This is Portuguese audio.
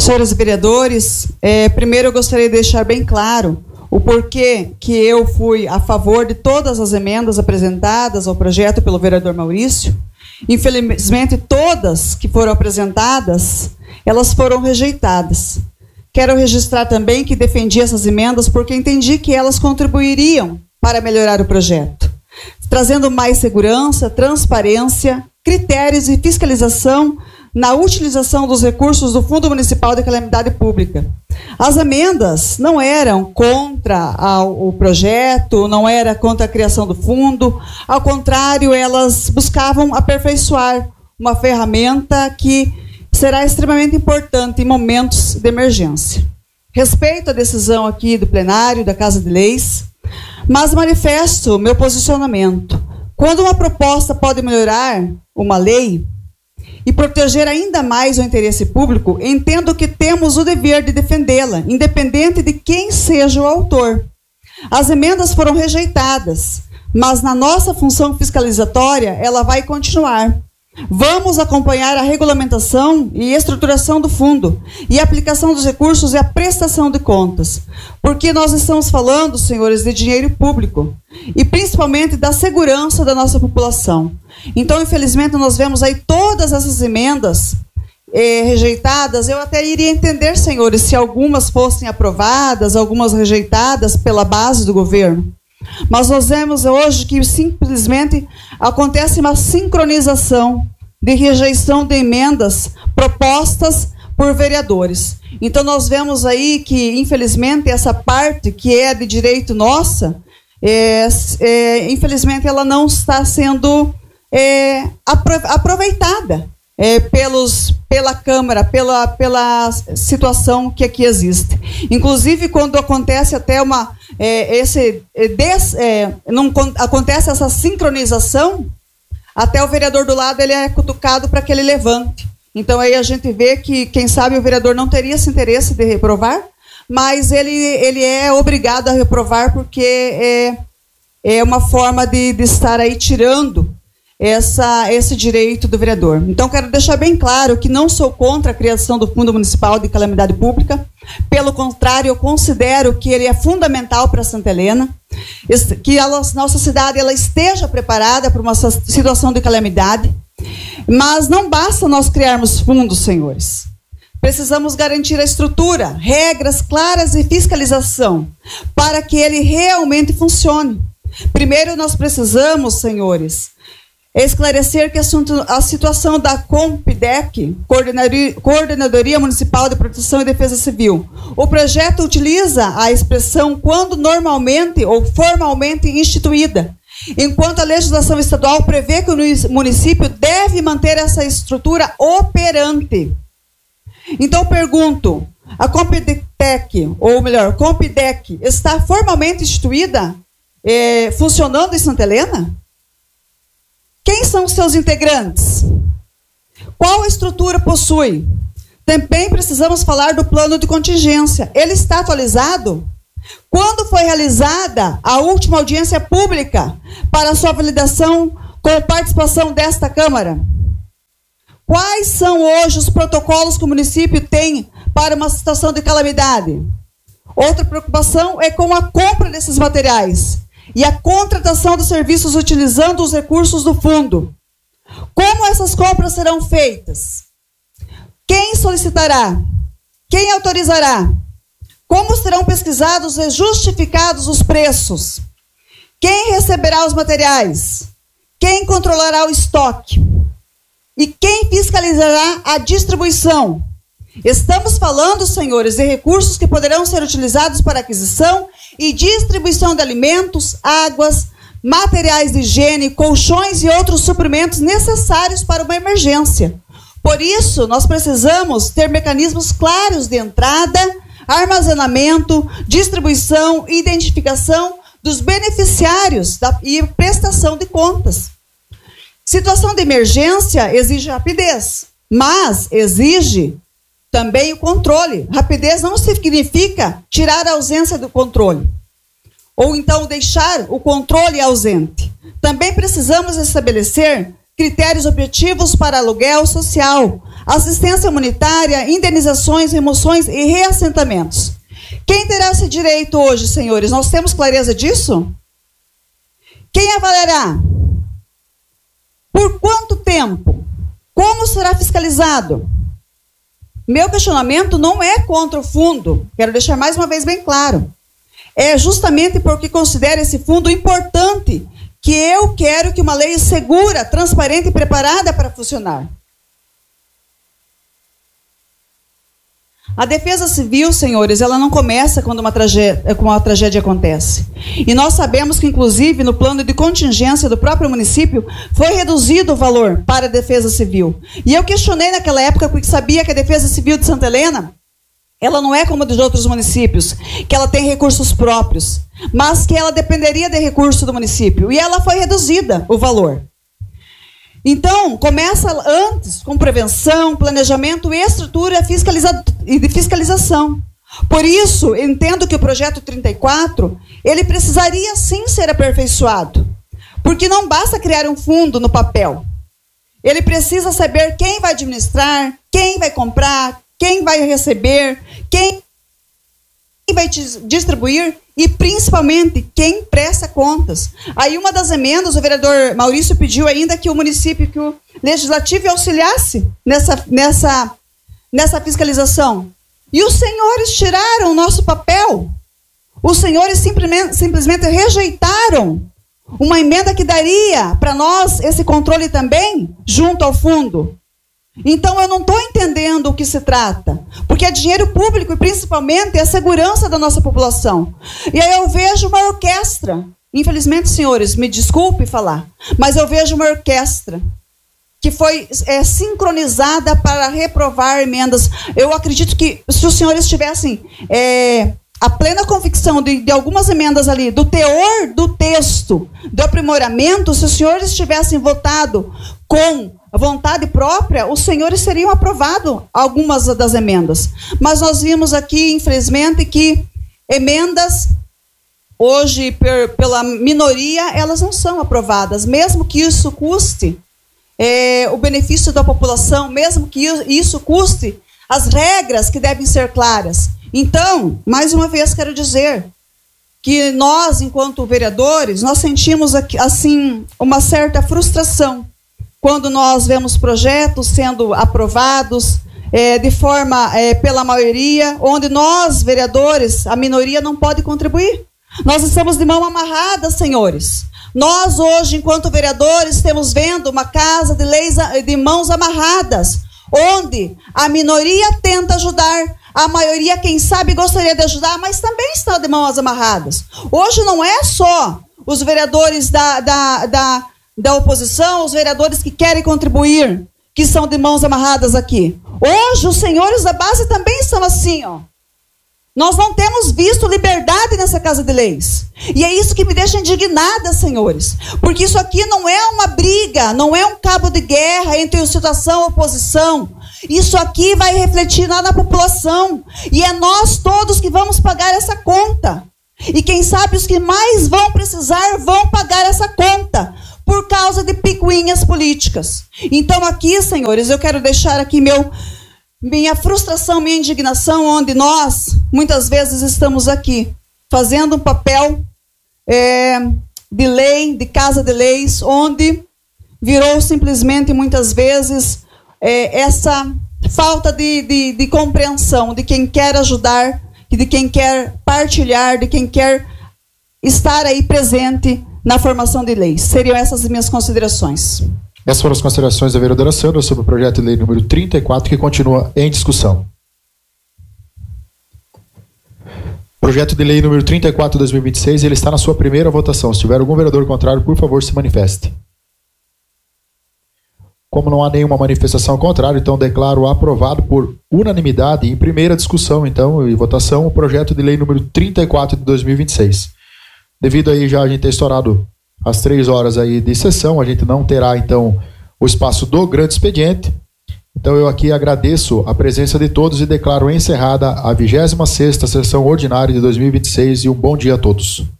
Senhores vereadores, primeiro eu gostaria de deixar bem claro o porquê que eu fui a favor de todas as emendas apresentadas ao projeto pelo vereador Maurício. Infelizmente, todas que foram apresentadas, elas foram rejeitadas. Quero registrar também que defendi essas emendas porque entendi que elas contribuiriam para melhorar o projeto, trazendo mais segurança, transparência, critérios e fiscalização na utilização dos recursos do Fundo Municipal de Calamidade Pública. As emendas não eram contra o projeto, não era contra a criação do fundo, ao contrário, elas buscavam aperfeiçoar uma ferramenta que será extremamente importante em momentos de emergência. Respeito a decisão aqui do plenário, da Casa de Leis, mas manifesto meu posicionamento. Quando uma proposta pode melhorar uma lei e proteger ainda mais o interesse público, entendo que temos o dever de defendê-la, independente de quem seja o autor. As emendas foram rejeitadas, mas na nossa função fiscalizatória, ela vai continuar. Vamos acompanhar a regulamentação e estruturação do fundo e a aplicação dos recursos e a prestação de contas, porque nós estamos falando, senhores, de dinheiro público e principalmente da segurança da nossa população. Então, infelizmente, nós vemos aí todas essas emendas rejeitadas. Eu até iria entender, senhores, se algumas fossem aprovadas, algumas rejeitadas pela base do governo. Mas nós vemos hoje que simplesmente acontece uma sincronização de rejeição de emendas propostas por vereadores. Então nós vemos aí que, infelizmente, essa parte que é de direito nossa, infelizmente ela não está sendo aproveitada pela Câmara, pela situação que aqui existe. Inclusive, quando acontece até não acontece essa sincronização, até o vereador do lado ele é cutucado para que ele levante. Então aí a gente vê que, quem sabe, o vereador não teria esse interesse de reprovar, mas ele é obrigado a reprovar porque é uma forma de estar aí tirando esse direito do vereador. Então, quero deixar bem claro que não sou contra a criação do Fundo Municipal de Calamidade Pública. Pelo contrário, eu considero que ele é fundamental para Santa Helena, que a nossa cidade ela esteja preparada para uma situação de calamidade. Mas não basta nós criarmos fundos, senhores. Precisamos garantir a estrutura, regras claras e fiscalização para que ele realmente funcione. Primeiro, nós precisamos, senhores, esclarecer que a situação da COMPDEC, Coordenadoria Municipal de Proteção e Defesa Civil, o projeto utiliza a expressão quando normalmente ou formalmente instituída, enquanto a legislação estadual prevê que o município deve manter essa estrutura operante. Então, pergunto, a COMPDEC, ou melhor, COMPDEC, está formalmente instituída, funcionando em Santa Helena? Quem são os seus integrantes? Qual estrutura possui? Também precisamos falar do plano de contingência. Ele está atualizado? Quando foi realizada a última audiência pública para sua validação com participação desta Câmara? Quais são hoje os protocolos que o município tem para uma situação de calamidade? Outra preocupação é com a compra desses materiais e a contratação dos serviços utilizando os recursos do fundo. Como essas compras serão feitas? Quem solicitará? Quem autorizará? Como serão pesquisados e justificados os preços? Quem receberá os materiais? Quem controlará o estoque? E quem fiscalizará a distribuição? Estamos falando, senhores, de recursos que poderão ser utilizados para aquisição e distribuição de alimentos, águas, materiais de higiene, colchões e outros suprimentos necessários para uma emergência. Por isso, nós precisamos ter mecanismos claros de entrada, armazenamento, distribuição e identificação dos beneficiários e prestação de contas. Situação de emergência exige rapidez, mas exige também o controle. Rapidez não significa tirar a ausência do controle, ou então deixar o controle ausente. Também precisamos estabelecer critérios objetivos para aluguel social, assistência humanitária, indenizações, remoções e reassentamentos. Quem terá esse direito hoje, senhores? Nós temos clareza disso? Quem avaliará? Por quanto tempo? Como será fiscalizado? Meu questionamento não é contra o fundo, quero deixar mais uma vez bem claro. É justamente porque considero esse fundo importante que eu quero que uma lei segura, transparente e preparada para funcionar. A defesa civil, senhores, ela não começa quando uma tragédia acontece. E nós sabemos que, inclusive, no plano de contingência do próprio município, foi reduzido o valor para a defesa civil. E eu questionei naquela época, porque sabia que a defesa civil de Santa Helena, ela não é como a dos outros municípios, que ela tem recursos próprios, mas que ela dependeria de recurso do município. E ela foi reduzida, o valor. Então, começa antes com prevenção, planejamento e estrutura de fiscalização. Por isso, entendo que o projeto 34, ele precisaria sim ser aperfeiçoado. Porque não basta criar um fundo no papel. Ele precisa saber quem vai administrar, quem vai comprar, quem vai receber, quem vai distribuir e, principalmente, quem presta contas. Aí, uma das emendas, o vereador Maurício pediu ainda que o município, que o legislativo auxiliasse nessa fiscalização. E os senhores tiraram o nosso papel. Os senhores simplesmente rejeitaram uma emenda que daria para nós esse controle também, junto ao fundo. Então, eu não estou entendendo o que se trata, porque é dinheiro público e, principalmente, é a segurança da nossa população. E aí eu vejo uma orquestra, infelizmente, senhores, me desculpe falar, mas eu vejo uma orquestra que foi sincronizada para reprovar emendas. Eu acredito que, se os senhores tivessem a plena convicção de algumas emendas ali, do teor do texto, do aprimoramento, se os senhores tivessem votado com vontade própria, os senhores teriam aprovado algumas das emendas. Mas nós vimos aqui, infelizmente, que emendas, hoje, pela minoria, elas não são aprovadas, mesmo que isso custe o benefício da população, mesmo que isso custe as regras que devem ser claras. Então, mais uma vez, quero dizer que nós, enquanto vereadores, nós sentimos, assim, uma certa frustração quando nós vemos projetos sendo aprovados de forma pela maioria, onde nós, vereadores, a minoria não pode contribuir. Nós estamos de mão amarrada, senhores. Nós, hoje, enquanto vereadores, estamos vendo uma casa de leis de mãos amarradas, onde a minoria tenta ajudar, a maioria, quem sabe, gostaria de ajudar, mas também está de mãos amarradas. Hoje não é só os vereadores da oposição, os vereadores que querem contribuir, que são de mãos amarradas aqui. Hoje, os senhores da base também são assim, ó. Nós não temos visto liberdade nessa Casa de Leis. E é isso que me deixa indignada, senhores. Porque isso aqui não é uma briga, não é um cabo de guerra entre situação e oposição. Isso aqui vai refletir lá na população. E é nós todos que vamos pagar essa conta. E quem sabe os que mais vão precisar vão pagar essa conta, por causa de picuinhas políticas. Então aqui, senhores, eu quero deixar aqui minha frustração, minha indignação, onde nós, muitas vezes, estamos aqui, fazendo um papel de lei, de Casa de Leis, onde virou simplesmente, muitas vezes, essa falta de compreensão de quem quer ajudar, de quem quer partilhar, de quem quer estar aí presente na formação de leis. Seriam essas as minhas considerações. Essas foram as considerações da vereadora Sandra sobre o projeto de lei número 34, que continua em discussão. Projeto de lei número 34 de 2026, ele está na sua primeira votação. Se tiver algum vereador contrário, por favor, se manifeste. Como não há nenhuma manifestação contrária, então declaro aprovado por unanimidade em primeira discussão, então, e votação, o projeto de lei número 34 de 2026. Devido aí já a gente ter estourado as 3 horas aí de sessão, a gente não terá, então, o espaço do grande expediente. Então, eu aqui agradeço a presença de todos e declaro encerrada a 26ª sessão ordinária de 2026 e um bom dia a todos.